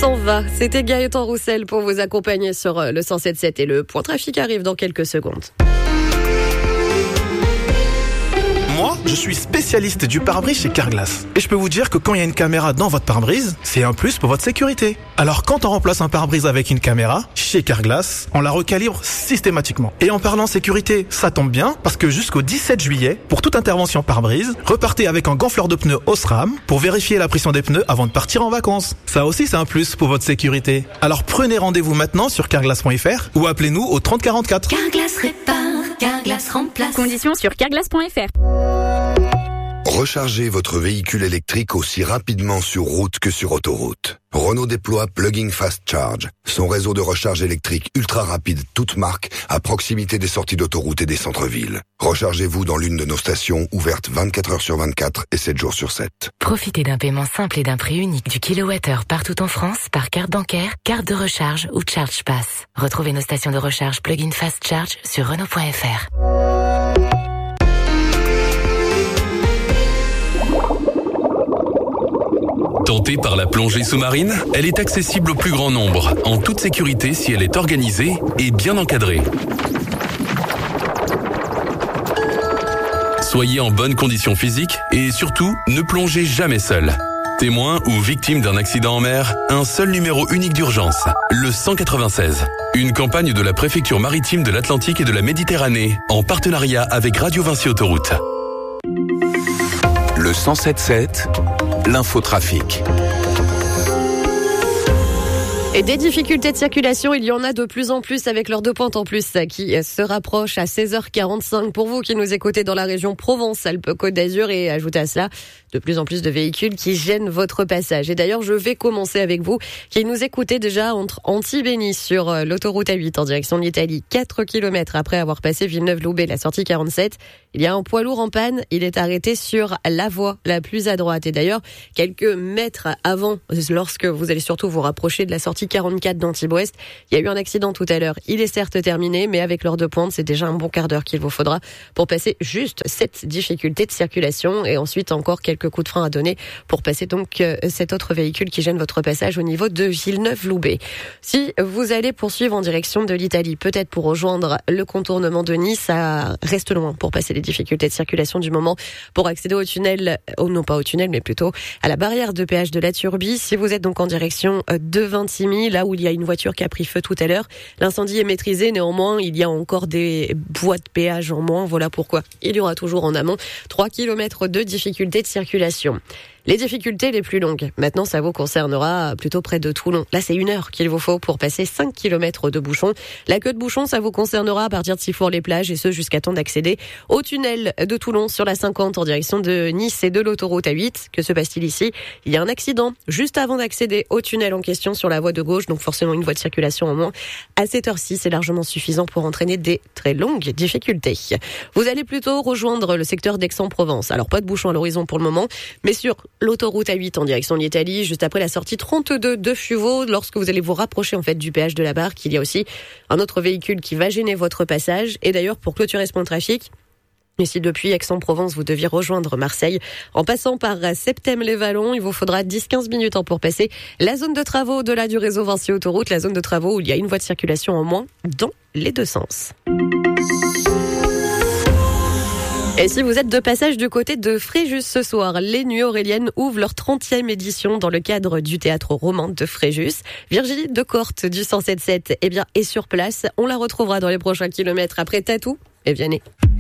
s'en va. C'était Gaëtan Roussel pour vous accompagner sur le 107.7 et le point trafic arrive dans quelques secondes. Moi, je suis spécialiste du pare-brise chez Carglass. Et je peux vous dire que quand il y a une caméra dans votre pare-brise, c'est un plus pour votre sécurité. Alors quand on remplace un pare-brise avec une caméra, chez Carglass, on la recalibre systématiquement. Et en parlant sécurité, ça tombe bien, parce que jusqu'au 17 juillet, pour toute intervention pare-brise, repartez avec un gonfleur de pneus Osram pour vérifier la pression des pneus avant de partir en vacances. Ça aussi, c'est un plus pour votre sécurité. Alors prenez rendez-vous maintenant sur carglass.fr ou appelez-nous au 30 44. Carglass répare, Carglass remplace. Conditions sur carglass.fr. Rechargez votre véhicule électrique aussi rapidement sur route que sur autoroute. Renault déploie Plug-in Fast Charge, son réseau de recharge électrique ultra rapide toute marque à proximité des sorties d'autoroute et des centres-villes. Rechargez-vous dans l'une de nos stations ouvertes 24 heures sur 24 et 7 jours sur 7. Profitez d'un paiement simple et d'un prix unique du kilowattheure partout en France par carte bancaire, carte de recharge ou Charge Pass. Retrouvez nos stations de recharge Plug-in Fast Charge sur Renault.fr. Tentée par la plongée sous-marine, elle est accessible au plus grand nombre, en toute sécurité si elle est organisée et bien encadrée. Soyez en bonne condition physique et surtout, ne plongez jamais seul. Témoin ou victime d'un accident en mer, un seul numéro unique d'urgence, le 196. Une campagne de la préfecture maritime de l'Atlantique et de la Méditerranée, en partenariat avec Radio Vinci Autoroute. Le 107.7, l'infotrafic. Et des difficultés de circulation, il y en a de plus en plus avec l'heure de pointe en plus qui se rapproche à 16h45 pour vous qui nous écoutez dans la région Provence-Alpes-Côte d'Azur et ajoutez à cela de plus en plus de véhicules qui gênent votre passage. Et d'ailleurs, je vais commencer avec vous qui nous écoutez déjà entre Antibénice sur l'autoroute A8 en direction de l'Italie. 4 km après avoir passé Villeneuve-Loubet, la sortie 47, il y a un poids lourd en panne. Il est arrêté sur la voie la plus à droite. Et d'ailleurs, quelques mètres avant, lorsque vous allez surtout vous rapprocher de la sortie 44 d'Antibes-Ouest, il y a eu un accident tout à l'heure. Il est certes terminé, mais avec l'heure de pointe, c'est déjà un bon quart d'heure qu'il vous faudra pour passer juste cette difficulté de circulation et ensuite encore quelques coups de frein à donner pour passer donc cet autre véhicule qui gêne votre passage au niveau de Villeneuve-Loubet. Si vous allez poursuivre en direction de l'Italie, peut-être pour rejoindre le contournement de Nice, ça reste loin pour passer les difficultés de circulation du moment pour accéder au tunnel, non pas au tunnel, mais plutôt à la barrière de péage de la Turbie. Si vous êtes donc en direction de Vintimille, là où il y a une voiture qui a pris feu tout à l'heure, l'incendie est maîtrisé. Néanmoins, il y a encore des voies de péage en moins. Voilà pourquoi il y aura toujours en amont 3 km de difficultés de circulation. Les difficultés les plus longues, maintenant ça vous concernera plutôt près de Toulon. Là c'est 1 heure qu'il vous faut pour passer 5 km de bouchons. La queue de bouchon, ça vous concernera à partir de Sifour-les-Plages et ce jusqu'à temps d'accéder au tunnel de Toulon sur la 50 en direction de Nice et de l'autoroute A8. Que se passe-t-il ici ? Il y a un accident juste avant d'accéder au tunnel en question sur la voie de gauche, donc forcément une voie de circulation en moins. À cette heure-ci, c'est largement suffisant pour entraîner des très longues difficultés. Vous allez plutôt rejoindre le secteur d'Aix-en-Provence. Alors pas de bouchons à l'horizon pour le moment, mais sur l'autoroute A8 en direction de l'Italie, juste après la sortie 32 de Fuveau, lorsque vous allez vous rapprocher en fait du péage de la Barque, il y a aussi un autre véhicule qui va gêner votre passage. Et d'ailleurs, pour clôturer ce point de trafic, et si depuis Aix-en-Provence, vous deviez rejoindre Marseille, en passant par Septème-les-Vallons, il vous faudra 10-15 minutes pour passer la zone de travaux au-delà du réseau Vinci Autoroute, la zone de travaux où il y a une voie de circulation en moins dans les deux sens. Et si vous êtes de passage du côté de Fréjus ce soir, les Nuits Auréliennes ouvrent leur 30e édition dans le cadre du théâtre roman de Fréjus. Virginie Decorte du 107.7 est sur place. On la retrouvera dans les prochains kilomètres après Tatou et Vianney.